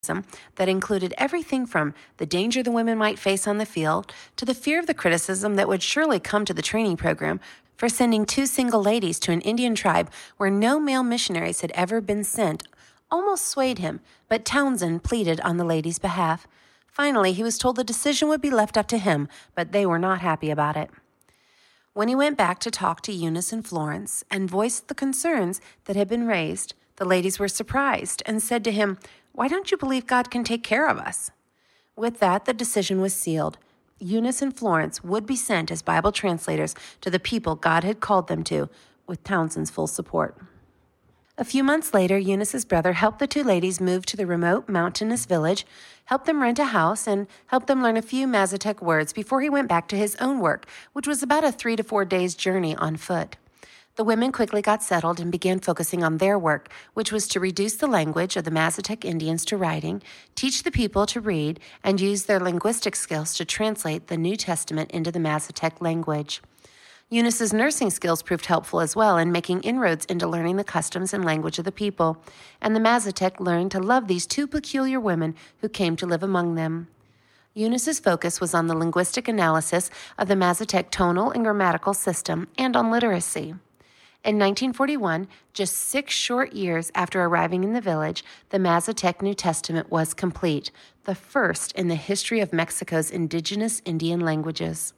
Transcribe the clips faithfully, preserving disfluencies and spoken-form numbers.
that included everything from the danger the women might face on the field to the fear of the criticism that would surely come to the training program for sending two single ladies to an Indian tribe where no male missionaries had ever been sent, almost swayed him, but Townsend pleaded on the ladies' behalf. Finally, he was told the decision would be left up to him, but they were not happy about it. When he went back to talk to Eunice and Florence and voiced the concerns that had been raised, the ladies were surprised and said to him, "Why don't you believe God can take care of us?" With that, the decision was sealed. Eunice and Florence would be sent as Bible translators to the people God had called them to, with Townsend's full support. A few months later, Eunice's brother helped the two ladies move to the remote mountainous village, helped them rent a house, and helped them learn a few Mazatec words before he went back to his own work, which was about a three to four days' journey on foot. The women quickly got settled and began focusing on their work, which was to reduce the language of the Mazatec Indians to writing, teach the people to read, and use their linguistic skills to translate the New Testament into the Mazatec language. Eunice's nursing skills proved helpful as well in making inroads into learning the customs and language of the people, and the Mazatec learned to love these two peculiar women who came to live among them. Eunice's focus was on the linguistic analysis of the Mazatec tonal and grammatical system and on literacy. In nineteen forty-one, just six short years after arriving in the village, the Mazatec New Testament was complete, the first in the history of Mexico's indigenous Indian languages.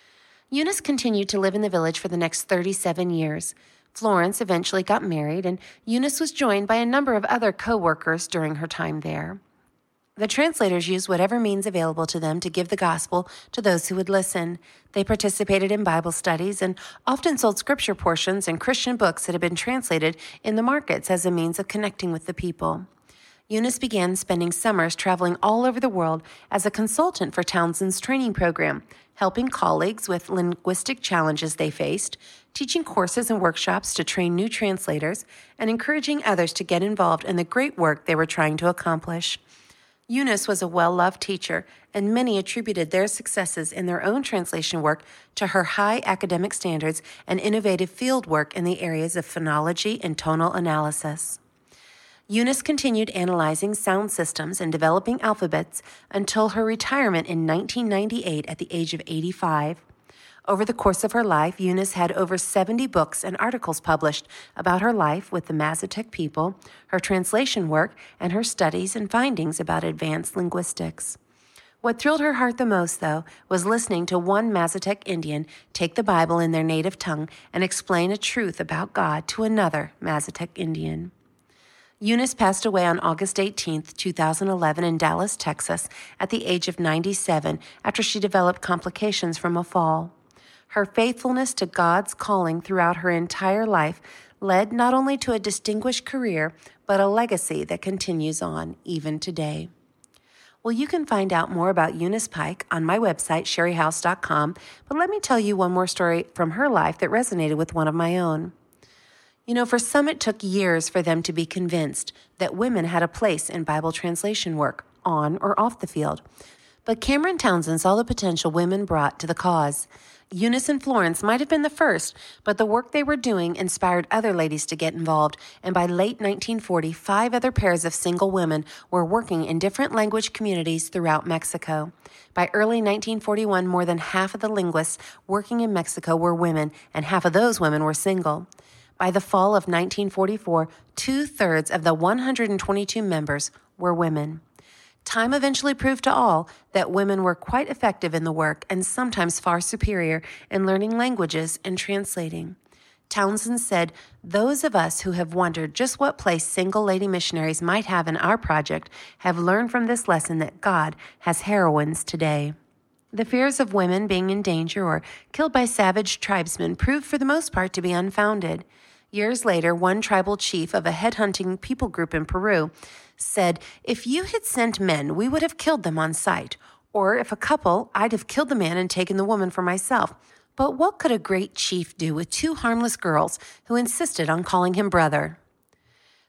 Eunice continued to live in the village for the next thirty-seven years. Florence eventually got married, and Eunice was joined by a number of other co-workers during her time there. The translators used whatever means available to them to give the gospel to those who would listen. They participated in Bible studies and often sold scripture portions and Christian books that had been translated in the markets as a means of connecting with the people. Eunice began spending summers traveling all over the world as a consultant for Townsend's training program, helping colleagues with linguistic challenges they faced, teaching courses and workshops to train new translators, and encouraging others to get involved in the great work they were trying to accomplish. Eunice was a well-loved teacher, and many attributed their successes in their own translation work to her high academic standards and innovative field work in the areas of phonology and tonal analysis. Eunice continued analyzing sound systems and developing alphabets until her retirement in nineteen ninety-eight at the age of eighty-five. Over the course of her life, Eunice had over seventy books and articles published about her life with the Mazatec people, her translation work, and her studies and findings about advanced linguistics. What thrilled her heart the most, though, was listening to one Mazatec Indian take the Bible in their native tongue and explain a truth about God to another Mazatec Indian. Eunice passed away on August eighteenth, two thousand eleven in Dallas, Texas, at the age of ninety-seven after she developed complications from a fall. Her faithfulness to God's calling throughout her entire life led not only to a distinguished career, but a legacy that continues on even today. Well, you can find out more about Eunice Pike on my website, sherry house dot com, but let me tell you one more story from her life that resonated with one of my own. You know, for some it took years for them to be convinced that women had a place in Bible translation work, on or off the field. But Cameron Townsend saw the potential women brought to the cause. Eunice and Florence might have been the first, but the work they were doing inspired other ladies to get involved, and by late nineteen forty, five other pairs of single women were working in different language communities throughout Mexico. By early nineteen forty-one, more than half of the linguists working in Mexico were women, and half of those women were single. By the fall of nineteen forty-four, two-thirds of the one hundred twenty-two members were women. Time eventually proved to all that women were quite effective in the work and sometimes far superior in learning languages and translating. Townsend said, "Those of us who have wondered just what place single lady missionaries might have in our project have learned from this lesson that God has heroines today." The fears of women being in danger or killed by savage tribesmen proved for the most part to be unfounded. Years later, one tribal chief of a headhunting people group in Peru said, "If you had sent men, we would have killed them on sight. Or if a couple, I'd have killed the man and taken the woman for myself. But what could a great chief do with two harmless girls who insisted on calling him brother?"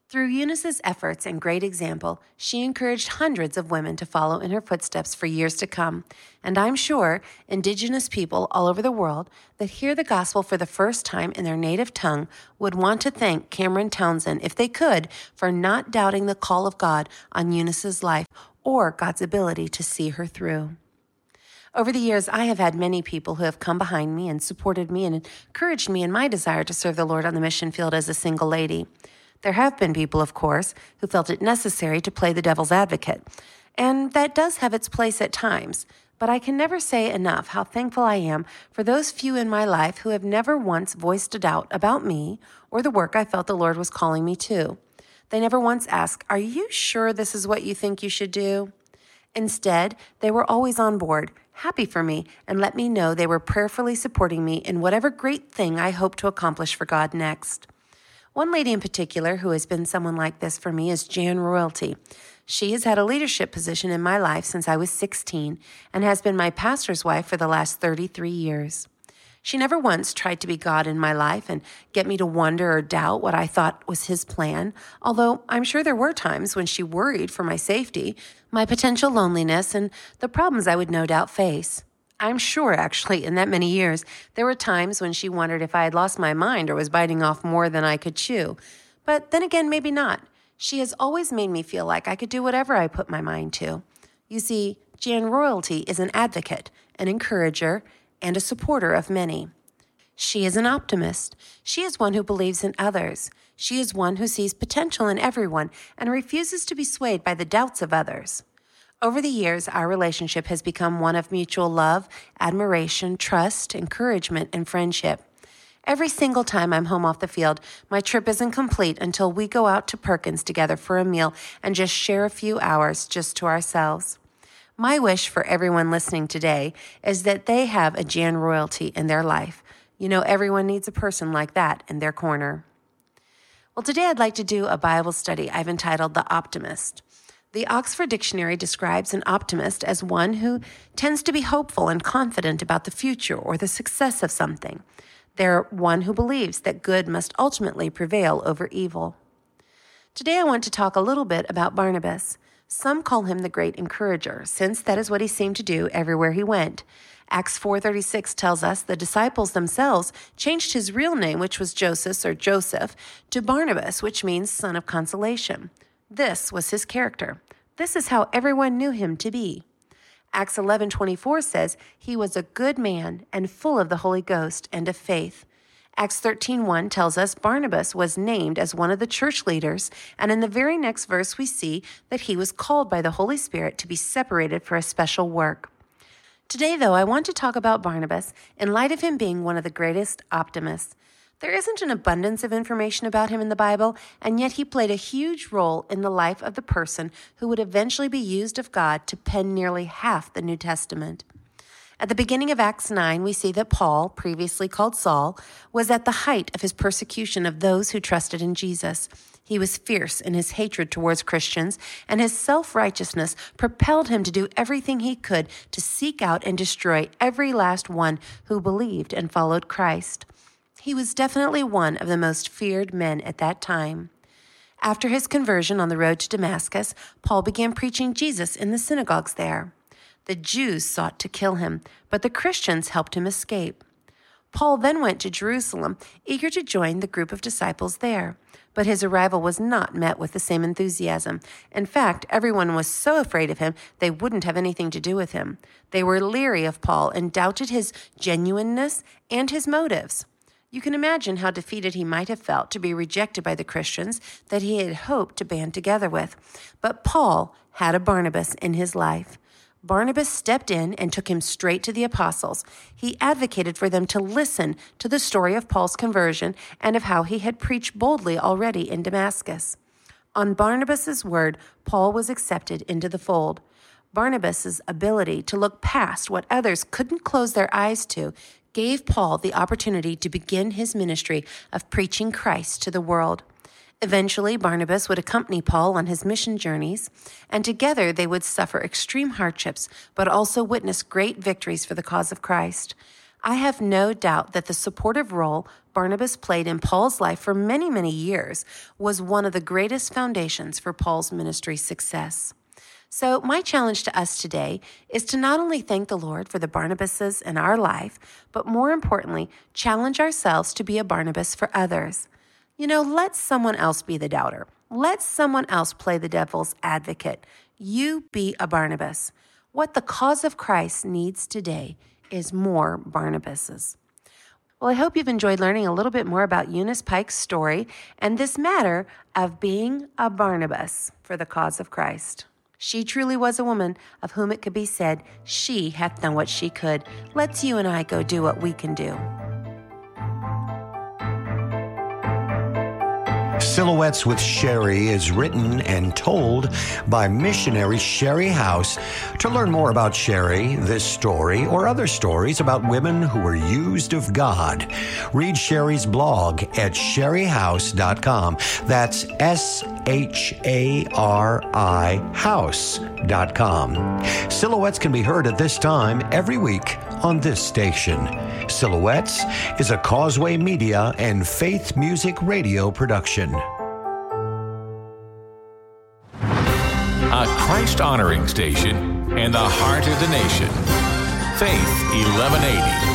Through Eunice's efforts and great example, she encouraged hundreds of women to follow in her footsteps for years to come. And I'm sure Indigenous people all over the world that hear the gospel for the first time in their native tongue would want to thank Cameron Townsend, if they could, for not doubting the call of God on Eunice's life or God's ability to see her through. Over the years, I have had many people who have come behind me and supported me and encouraged me in my desire to serve the Lord on the mission field as a single lady. There have been people, of course, who felt it necessary to play the devil's advocate, and that does have its place at times, but I can never say enough how thankful I am for those few in my life who have never once voiced a doubt about me or the work I felt the Lord was calling me to. They never once asked, "Are you sure this is what you think you should do?" Instead, they were always on board, happy for me, and let me know they were prayerfully supporting me in whatever great thing I hope to accomplish for God next. One lady in particular who has been someone like this for me is Jan Royalty. She has had a leadership position in my life since I was sixteen and has been my pastor's wife for the last thirty-three years. She never once tried to be God in my life and get me to wonder or doubt what I thought was his plan, although I'm sure there were times when she worried for my safety, my potential loneliness, and the problems I would no doubt face. I'm sure, actually, in that many years, there were times when she wondered if I had lost my mind or was biting off more than I could chew. But then again, maybe not. She has always made me feel like I could do whatever I put my mind to. You see, Jan Royalty is an advocate, an encourager, and a supporter of many. She is an optimist. She is one who believes in others. She is one who sees potential in everyone and refuses to be swayed by the doubts of others. Over the years, our relationship has become one of mutual love, admiration, trust, encouragement, and friendship. Every single time I'm home off the field, my trip isn't complete until we go out to Perkins together for a meal and just share a few hours just to ourselves. My wish for everyone listening today is that they have a Jan Royalty in their life. You know, everyone needs a person like that in their corner. Well, today I'd like to do a Bible study I've entitled The Optimist. The Oxford Dictionary describes an optimist as one who tends to be hopeful and confident about the future or the success of something. They're one who believes that good must ultimately prevail over evil. Today I want to talk a little bit about Barnabas. Some call him the great encourager, since that is what he seemed to do everywhere he went. Acts four thirty-six tells us the disciples themselves changed his real name, which was Joseph or Joseph, to Barnabas, which means son of consolation. This was his character. This is how everyone knew him to be. Acts eleven twenty-four says he was a good man and full of the Holy Ghost and of faith. Acts thirteen one tells us Barnabas was named as one of the church leaders, and in the very next verse we see that he was called by the Holy Spirit to be separated for a special work. Today, though, I want to talk about Barnabas in light of him being one of the greatest optimists. There isn't an abundance of information about him in the Bible, and yet he played a huge role in the life of the person who would eventually be used of God to pen nearly half the New Testament. At the beginning of Acts nine, we see that Paul, previously called Saul, was at the height of his persecution of those who trusted in Jesus. He was fierce in his hatred towards Christians, and his self-righteousness propelled him to do everything he could to seek out and destroy every last one who believed and followed Christ. He was definitely one of the most feared men at that time. After his conversion on the road to Damascus, Paul began preaching Jesus in the synagogues there. The Jews sought to kill him, but the Christians helped him escape. Paul then went to Jerusalem, eager to join the group of disciples there. But his arrival was not met with the same enthusiasm. In fact, everyone was so afraid of him, they wouldn't have anything to do with him. They were leery of Paul and doubted his genuineness and his motives. You can imagine how defeated he might have felt to be rejected by the Christians that he had hoped to band together with. But Paul had a Barnabas in his life. Barnabas stepped in and took him straight to the apostles. He advocated for them to listen to the story of Paul's conversion and of how he had preached boldly already in Damascus. On Barnabas's word, Paul was accepted into the fold. Barnabas's ability to look past what others couldn't close their eyes to gave Paul the opportunity to begin his ministry of preaching Christ to the world. Eventually, Barnabas would accompany Paul on his mission journeys, and together they would suffer extreme hardships, but also witness great victories for the cause of Christ. I have no doubt that the supportive role Barnabas played in Paul's life for many, many years was one of the greatest foundations for Paul's ministry success. So my challenge to us today is to not only thank the Lord for the Barnabases in our life, but more importantly, challenge ourselves to be a Barnabas for others. You know, let someone else be the doubter. Let someone else play the devil's advocate. You be a Barnabas. What the cause of Christ needs today is more Barnabases. Well, I hope you've enjoyed learning a little bit more about Eunice Pike's story and this matter of being a Barnabas for the cause of Christ. She truly was a woman of whom it could be said, she hath done what she could. Let's you and I go do what we can do. Silhouettes with Sherry is written and told by missionary Sherry House. To learn more about Sherry, this story, or other stories about women who were used of God, read Sherry's blog at sherry house dot com. That's S H A R I house dot com. Silhouettes can be heard at this time every week on this station. Silhouettes is a Causeway Media and Faith Music Radio production. A Christ-honoring station in the heart of the nation. Faith eleven eighty.